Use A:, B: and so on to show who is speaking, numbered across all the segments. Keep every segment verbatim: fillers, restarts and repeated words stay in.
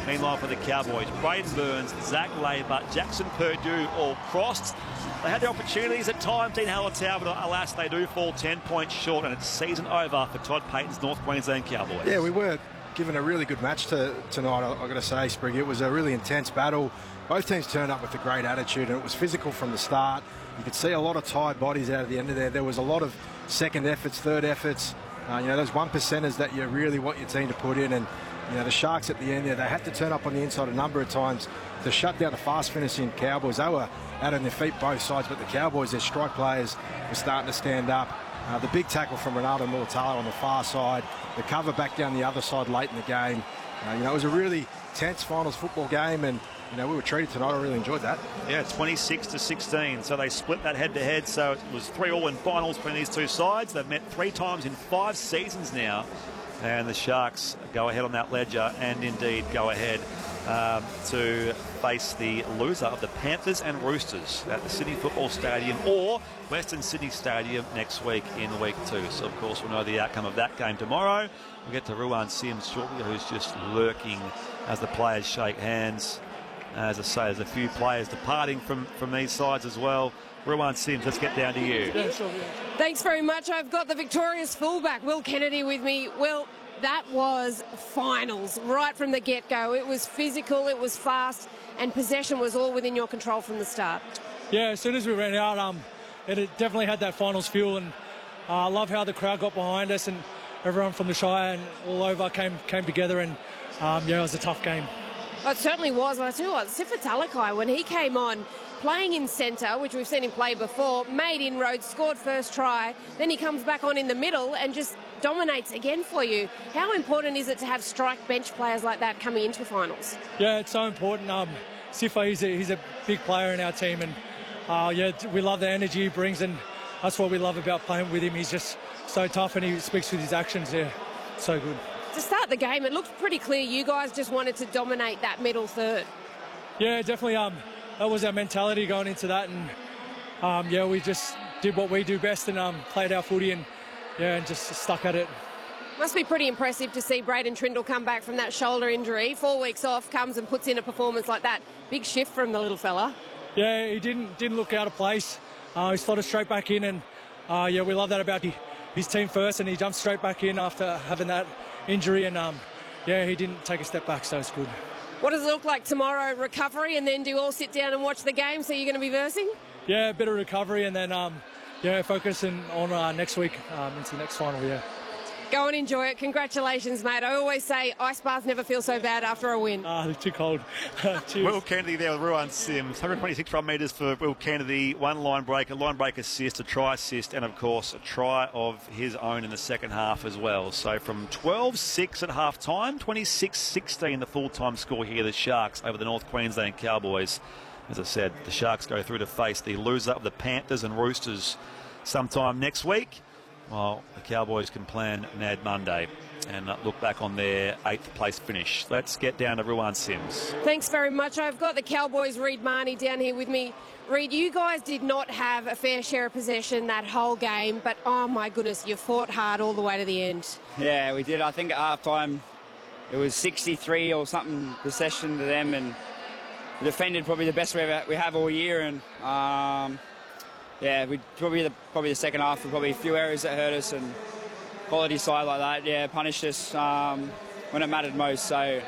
A: Meanwhile, for the Cowboys, Braden Burns, Zach Labour, Jackson Purdue all crossed. They had their opportunities at times, Dean Hallertau, but alas, they do fall ten points short, and it's season over for Todd Payten's North Queensland Cowboys.
B: Yeah, we were given a really good match to, tonight, I, I've got to say, Sprig. It was a really intense battle. Both teams turned up with a great attitude, and it was physical from the start. You could see a lot of tired bodies out of the end of there. There was a lot of second efforts, third efforts. Uh, you know, those one percenters that you really want your team to put in, and you know, the Sharks at the end there, they had to turn up on the inside a number of times to shut down the fast finishing Cowboys. They were out on their feet both sides, but the Cowboys, their strike players, were starting to stand up. Uh, the big tackle from Ronaldo Mulitalo on the far side, the cover back down the other side late in the game. Uh, you know, it was a really tense finals football game, and you know, we were treated tonight. I really enjoyed that.
A: Yeah, twenty-six to sixteen. So they split that head-to-head. So it was three all in finals between these two sides. They've met three times in five seasons now. And the Sharks go ahead on that ledger and indeed go ahead um, to face the loser of the Panthers and Roosters at the Sydney Football Stadium or Western Sydney Stadium next week in week two. So, of course, we'll know the outcome of that game tomorrow. We'll get to Ruan Sims shortly, who's just lurking as the players shake hands. As I say, there's a few players departing from, from these sides as well. Ruan Sims, let's get down to you.
C: Thanks very much. I've got the victorious fullback, Will Kennedy, with me. Will, that was finals right from the get-go. It was physical, it was fast, and possession was all within your control from the start.
D: Yeah, as soon as we ran out, um, it definitely had that finals feel, and uh, I love how the crowd got behind us and everyone from the Shire and all over came came together, and um, yeah, it was a tough game.
C: Well, it certainly was. I tell you what, Sifa Talakai, when he came on, playing in centre, which we've seen him play before, made inroads, scored first try, then he comes back on in the middle and just dominates again for you. How important is it to have strike bench players like that coming into finals?
D: Yeah, it's so important. Um, Sifa, he's a, he's a big player in our team, and uh, yeah, we love the energy he brings, and that's what we love about playing with him. He's just so tough, and he speaks with his actions. Yeah, so good.
C: To start the game, it looked pretty clear you guys just wanted to dominate that middle third.
D: Yeah, definitely. Um, that was our mentality going into that, and um, yeah, we just did what we do best and um, played our footy, and yeah, and just stuck at it.
C: Must be pretty impressive to see Braden Trindle come back from that shoulder injury. Four weeks off, comes and puts in a performance like that. Big shift from the little fella.
D: Yeah, he didn't didn't look out of place. Uh, he slotted straight back in, and uh, yeah, we love that about his team first, and he jumped straight back in after having that injury, and um, yeah, he didn't take a step back, so it's good.
C: What does it look like tomorrow? Recovery, and then do you all sit down and watch the game? So you're going to be versing?
D: Yeah, a bit of recovery, and then um, yeah, focusing on uh, next week um, into the next final. Yeah.
C: Go and enjoy it. Congratulations, mate. I always say ice baths never feel so bad after a win.
D: Ah, uh, they're too cold. Cheers. Will
A: Kennedy there with Ruan Sims. one hundred twenty-six run metres for Will Kennedy. One line break, a line break assist, a try assist, and of course a try of his own in the second half as well. So from twelve six at half time, twenty-six sixteen the full-time score here, the Sharks over the North Queensland Cowboys. As I said, the Sharks go through to face the loser of the Panthers and Roosters sometime next week. Well, the Cowboys can plan Mad Monday and look back on their eighth place finish. Let's get down to Ruan Sims.
C: Thanks very much. I've got the Cowboys' Reed Marnie down here with me. Reed, you guys did not have a fair share of possession that whole game, but oh my goodness, you fought hard all the way to the end.
E: Yeah, we did. I think at half time it was sixty-three or something possession to them, and we defended probably the best we we have all year, and um, yeah, we probably the probably the second half, probably a few areas that hurt us, and quality side like that, yeah, punished us um, when it mattered most. So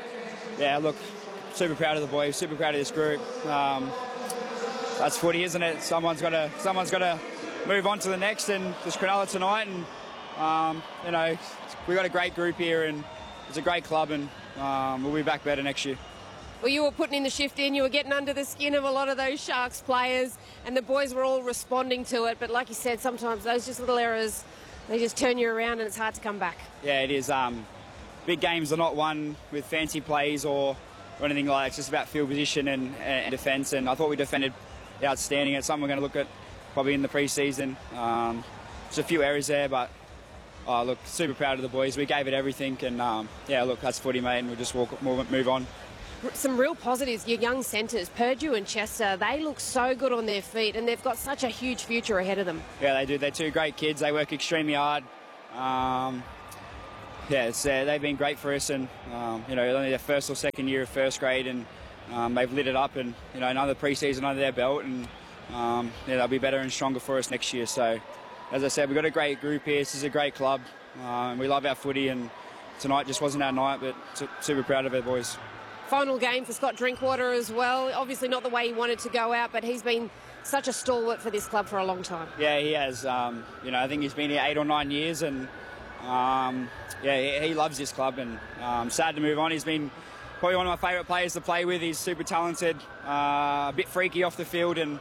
E: yeah, look, super proud of the boys, super proud of this group. Um, that's footy, isn't it? Someone's got to someone's got to move on to the next, and just Cronulla tonight, and um, you know, we've got a great group here, and it's a great club, and um, we'll be back better next year.
C: Well, you were putting in the shift in, you were getting under the skin of a lot of those Sharks players, and the boys were all responding to it. But like you said, sometimes those just little errors, they just turn you around and it's hard to come back.
E: Yeah, it is. Um, big games are not won with fancy plays or, or anything like that. It's just about field position and, and defence, and I thought we defended outstanding. It's something we're going to look at probably in the pre-season. Um, just a few errors there, but oh, look, super proud of the boys. We gave it everything, and um, yeah, look, that's footy, mate, and we'll just walk, move on.
C: Some real positives, your young centres, Purdue and Chester, they look so good on their feet, and they've got such a huge future ahead of them.
E: Yeah, they do. They're two great kids. They work extremely hard. Um, yeah, it's, uh, they've been great for us, and um, you know, only their first or second year of first grade, and um, they've lit it up, and you know, another pre-season under their belt, and um, yeah, they'll be better and stronger for us next year. So, as I said, we've got a great group here. This is a great club. Um, we love our footy, and tonight just wasn't our night, but su- super proud of our boys.
C: Final game for Scott Drinkwater as well. Obviously not the way he wanted to go out, but he's been such a stalwart for this club for a long time.
E: Yeah, he has. Um, you know, I think he's been here eight or nine years, and um, yeah, he, he loves this club, and um, sad to move on. He's been probably one of my favourite players to play with. He's super talented, uh, a bit freaky off the field, and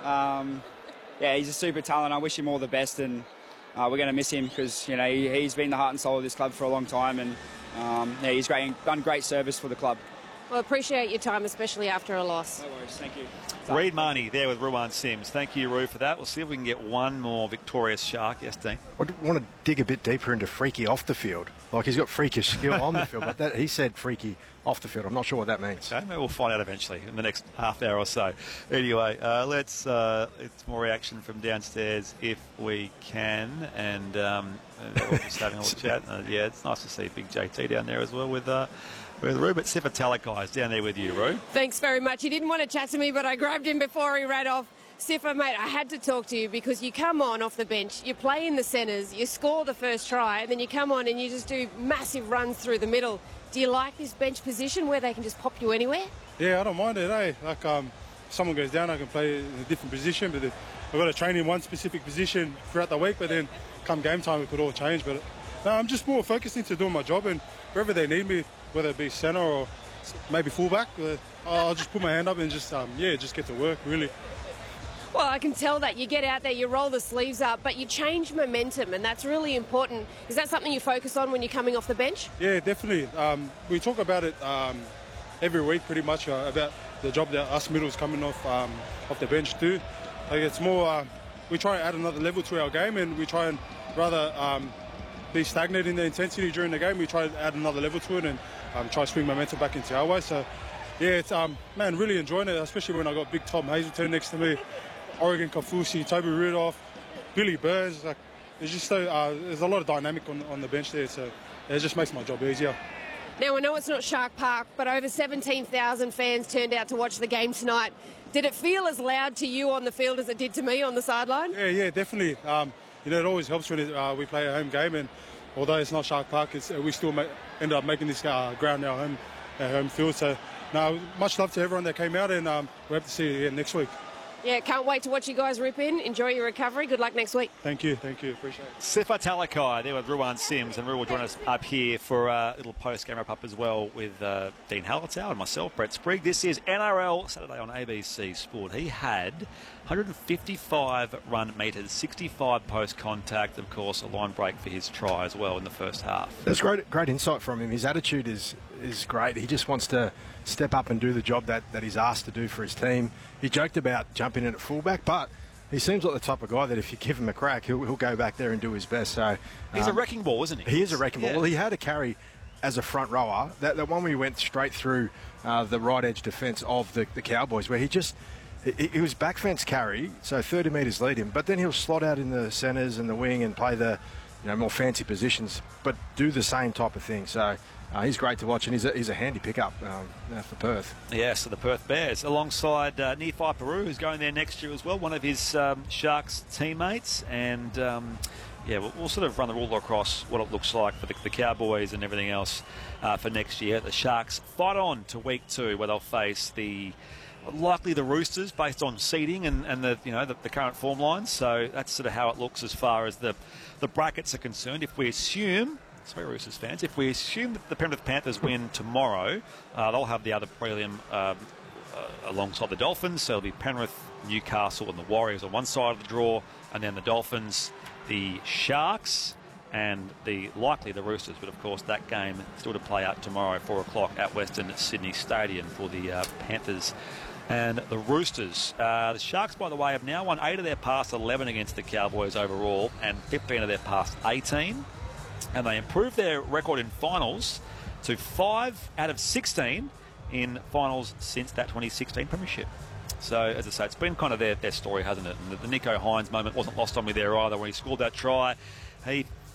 E: um, yeah, he's a super talent. I wish him all the best, and uh, we're going to miss him because you know he, he's been the heart and soul of this club for a long time, and um, yeah, he's great, done great service for the club.
C: Well, appreciate your time, especially after a loss.
E: No worries, thank you.
A: Reid Marnie there with Ruan Sims. Thank you, Roo, for that. We'll see if we can get one more victorious Shark. Yes, Dean?
B: I want to dig a bit deeper into freaky off the field. Like, he's got freakish skill on the field, but that, he said freaky off the field. I'm not sure what that means.
A: Okay, maybe we'll find out eventually in the next half hour or so. Anyway, uh, let's uh, it's more reaction from downstairs if we can. And um, we're just having a little chat. Uh, yeah, it's nice to see Big J T down there as well with... Uh, With Roo, but Sifa Talakai is down there with you, Roo.
C: Thanks very much. He didn't want to chat to me, but I grabbed him before he ran off. Sifa, mate, I had to talk to you because you come on off the bench, you play in the centres, you score the first try, and then you come on and you just do massive runs through the middle. Do you like this bench position where they can just pop you anywhere?
F: Yeah, I don't mind it, eh? Like, um, if someone goes down, I can play in a different position, but if I've got to train in one specific position throughout the week, but then come game time, it could all change. But no, I'm just more focused into doing my job, and wherever they need me, whether it be centre or maybe fullback, uh, I'll just put my hand up and just, um, yeah, just get to work, really.
C: Well, I can tell that you get out there, you roll the sleeves up, but you change momentum, and that's really important. Is that something you focus on when you're coming off the bench?
F: Yeah, definitely. Um, we talk about it um, every week, pretty much, uh, about the job that us middles coming off um, off the bench do. Like, it's more, uh, we try and add another level to our game, and we try and rather um, be stagnant in the intensity during the game. We try to add another level to it and um, try to swing momentum back into our way. So, yeah, it's um, man, really enjoying it, especially when I got big Tom Hazelton next to me, Oregon Kafusi, Toby Rudolph, Billy Burns. Like, there's just so, uh, there's a lot of dynamic on, on the bench there, so it just makes my job easier.
C: Now, I know it's not Shark Park, but over seventeen thousand fans turned out to watch the game tonight. Did it feel as loud to you on the field as it did to me on the sideline?
F: Yeah, yeah, definitely. Um, you know, it always helps when it, uh, we play a home game, and although it's not Shark Park, it's, uh, we still make, end up making this uh, ground our home, our home field. So, no, much love to everyone that came out, and um, we hope to see you again next week.
C: Yeah, can't wait to watch you guys rip in. Enjoy your recovery. Good luck next week.
F: Thank you, thank you, appreciate it.
A: Sifa Talakai there with Ruan Sims, and Ru will join us up here for a little post-game wrap-up as well with uh, Dean Hallertau and myself, Brett Sprigg. This is N R L Saturday on A B C Sport. He had one hundred fifty-five run metres, sixty-five post-contact, of course, a line break for his try as well in the first half.
B: That's great, great insight from him. His attitude is is great. He just wants to step up and do the job that, that he's asked to do for his team. He joked about jumping in at fullback, but he seems like the type of guy that if you give him a crack, he'll, he'll go back there and do his best. So
A: He's
B: um,
A: a wrecking ball, isn't he?
B: He is a wrecking ball.
A: Yeah.
B: Well, he had a carry as a front rower. That, that one where he went straight through uh, the right edge defence of the, the Cowboys, where he just... It, it was back fence carry, so thirty metres lead him, but then he'll slot out in the centres and the wing and play the you know, more fancy positions, but do the same type of thing. So uh, he's great to watch, and he's a, he's a handy pickup um, uh, for Perth.
A: Yeah, so the Perth Bears, alongside uh, Nifai Peru, who's going there next year as well, one of his um, Sharks teammates. And, um, yeah, we'll, we'll sort of run the rule across what it looks like for the, the Cowboys and everything else uh, for next year. The Sharks fight on to week two, where they'll face the... likely the Roosters based on seeding and, and the you know the, the current form lines. So that's sort of how it looks as far as the, the brackets are concerned. If we assume, sorry Roosters fans, if we assume that the Penrith Panthers win tomorrow, uh, they'll have the other prelim um, uh, alongside the Dolphins. So it'll be Penrith, Newcastle and the Warriors on one side of the draw, and then the Dolphins, the Sharks and the likely the Roosters. But of course that game still to play out tomorrow, four o'clock at Western Sydney Stadium for the uh, Panthers and the Roosters. Uh, the Sharks, by the way, have now won eight of their past eleven against the Cowboys overall and fifteen of their past eighteen. And they improved their record in finals to five out of sixteen in finals since that twenty sixteen premiership. So, as I say, it's been kind of their, their story, hasn't it? And the, the Nico Hines moment wasn't lost on me there either when he scored that try. He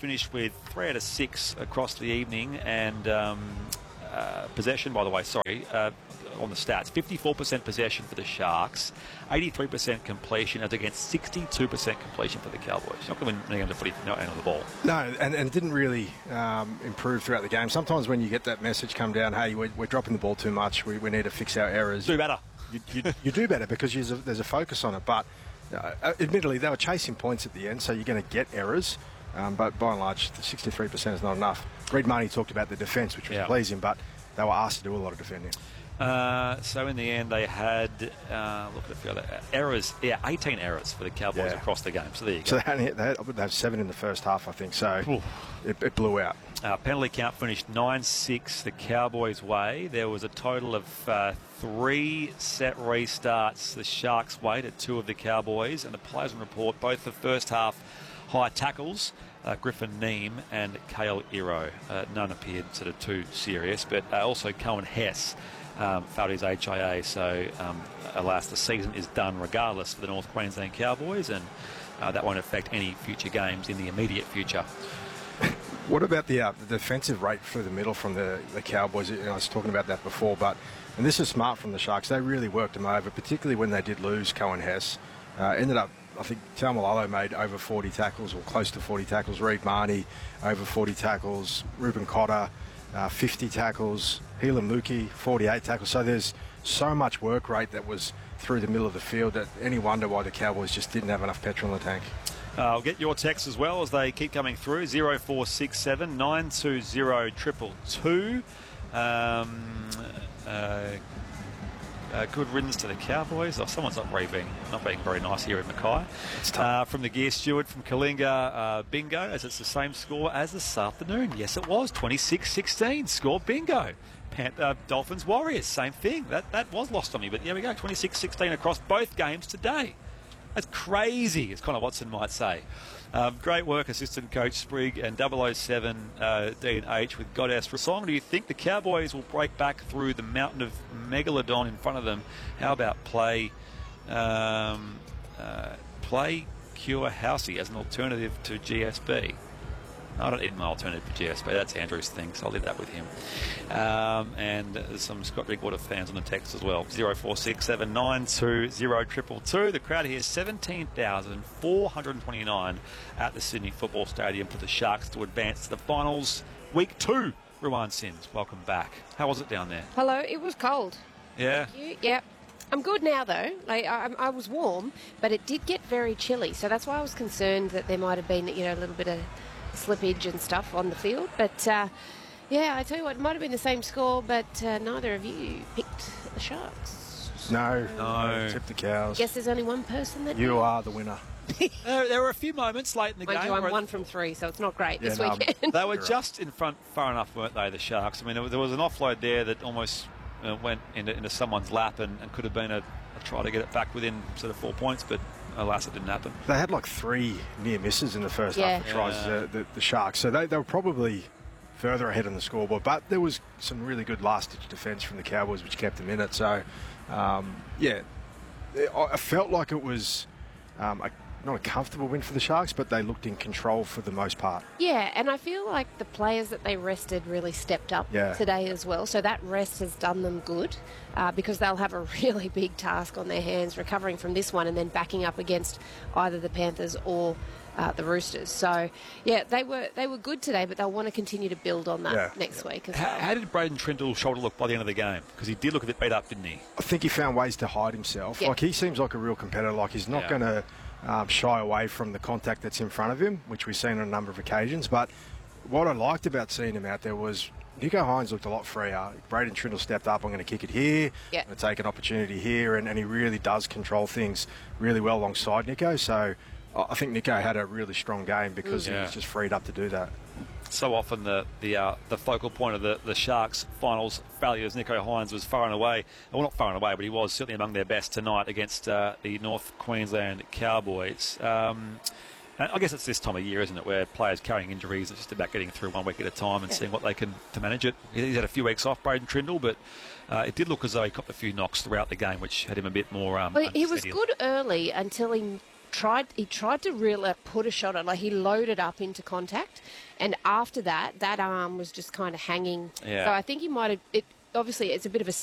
A: finished with three out of six across the evening, and um, uh, possession, by the way, sorry, uh, on the stats. fifty-four percent possession for the Sharks, eighty-three percent completion as against sixty-two percent completion for the Cowboys. Not going to win any of the footy, no end of the ball.
B: No, and, and it didn't really um, improve throughout the game. Sometimes when you get that message come down, hey, we're, we're dropping the ball too much, we, we need to fix our errors.
A: Do better.
B: You, you, you do better because there's a, there's a focus on it. But uh, admittedly, they were chasing points at the end, so you're going to get errors. Um, but by and large, the sixty-three percent is not enough. Reid Marnie talked about the defence, which was
A: yeah.
B: pleasing, but they were asked to do a lot of defending.
A: Uh, so in the end, they had uh, look at a few other errors. Yeah, eighteen errors for the Cowboys yeah. across the game. So there you go.
B: So they had, they had, they had seven in the first half, I think. So it, it blew out.
A: Uh, penalty count finished nine six the Cowboys' way. There was a total of uh, three set restarts the Sharks' way to two of the Cowboys. And the players on report, both the first half high tackles, uh, Griffin Neem and Kale Iro. Uh, none appeared sort of too serious, but uh, also Cohen Hess um, failed his H I A. So, um, alas, the season is done regardless for the North Queensland Cowboys, and uh, that won't affect any future games in the immediate future.
B: What about the, uh, the defensive rate through the middle from the, the Cowboys? You know, I was talking about that before, but and this is smart from the Sharks. They really worked them over, particularly when they did lose Cohen Hess. Uh, ended up, I think Taumalolo made over forty tackles or close to forty tackles. Reid Marnie over forty tackles. Ruben Cotter uh, fifty tackles. Helam Luki forty-eight tackles. So there's so much work rate that was through the middle of the field that any wonder why the Cowboys just didn't have enough petrol in the tank.
A: Uh, I'll get your texts as well as they keep coming through. zero four six seven nine two zero two two two. Um, uh, Uh, good riddance to the Cowboys. Oh, someone's not really being, not being very nice here in Mackay. Uh, from the Gear Steward from Kalinga, uh, bingo, as it's the same score as this afternoon. Yes, it was. twenty-six sixteen. Score bingo. Pan- uh, Dolphins Warriors, same thing. That that was lost on me, but here we go. twenty-six sixteen across both games today. That's crazy, as Connor Watson might say. Um, great work, assistant coach Sprigg and double oh seven uh, D and H with Goddess Rasong. Do you think the Cowboys will break back through the mountain of Megalodon in front of them? How about play um, uh, play Cure Housey as an alternative to G S B? I don't need my alternative for G S B. That's Andrew's thing, so I'll leave that with him. Um, and there's some Scott Bigwater fans on the text as well. zero four six seven nine two zero two two two. The crowd here is seventeen thousand four hundred twenty-nine at the Sydney Football Stadium for the Sharks to advance to the finals. Week two. Ruan Sims, welcome back. How was it down there?
C: Hello, it was cold.
A: Yeah?
C: Thank you. Yep. I'm good now, though. Like, I, I was warm, but it did get very chilly. So that's why I was concerned that there might have been, you know, a little bit of slippage and stuff on the field. But, uh, yeah, I tell you what, it might have been the same score, but uh, neither of you picked the Sharks.
B: No.
A: No.
B: Tip the cows.
C: Guess there's only one person that
B: You
C: did.
B: are the winner.
A: there, there were a few moments late in the
C: Mind
A: game.
C: you, I'm
A: where
C: one from three, so it's not great
B: Yeah,
C: this
B: no,
C: weekend.
A: They were just in front far enough, weren't they, the Sharks? I mean, there was, there was an offload there that almost uh, went into, into someone's lap and, and could have been a, a try to get it back within sort of four points, but alas, it didn't happen.
B: They had like three near misses in the first
C: Yeah.
B: half of tries,
A: Yeah.
B: uh, the, the Sharks. So they, they were probably further ahead on the scoreboard, but there was some really good last-ditch defence from the Cowboys, which kept them in it. So, um, yeah, I I felt like it was um, a, not a comfortable win for the Sharks, but they looked in control for the most part.
C: Yeah, and I feel like the players that they rested really stepped up
B: Yeah.
C: today as well. So that rest has done them good uh, because they'll have a really big task on their hands recovering from this one and then backing up against either the Panthers or uh, the Roosters. So, yeah, they were they were good today, but they'll want to continue to build on that
B: Yeah.
C: next week as
A: How,
C: well.
A: how did Braden Trindle's shoulder look by the end of the game? Because he did look a bit beat up, didn't he?
B: I think he found ways to hide himself.
C: Yeah.
B: Like, he seems like a real competitor. Like, he's not
A: Yeah.
B: going to um, shy away from the contact that's in front of him, which we've seen on a number of occasions. But what I liked about seeing him out there was Nico Hines looked a lot freer. Braden Trindle stepped up. I'm going to kick it here.
C: Yeah.
B: I'm going to take an opportunity here. And, and he really does control things really well alongside Nico. So I I think Nico had a really strong game because he
A: Yeah.
B: was just freed up to do that.
A: So often the the uh, the focal point of the, the Sharks' finals failures, Nico Hines was far and away, well, not far and away, but he was certainly among their best tonight against uh, the North Queensland Cowboys. Um, and I guess it's this time of year, isn't it, where players carrying injuries, it's just about getting through one week at a time and seeing what they can to manage it. He's had a few weeks off, Braden Trindle, but uh, it did look as though he copped a few knocks throughout the game, which had him a bit more um,
C: Well, he was
A: unsteady.
C: good early until he tried he tried to really put a shot on, like he loaded up into contact, and after that, that arm was just kind of hanging.
A: Yeah.
C: So I think he might have. It obviously it's a bit of a